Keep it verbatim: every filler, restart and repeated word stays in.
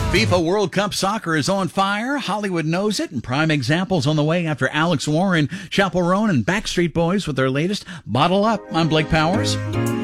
FIFA World Cup soccer is on fire. Hollywood knows it, and prime examples on the way after Alex Warren, Chappell Roan, and Backstreet Boys with their latest Bottle Up. I'm Blake Powers.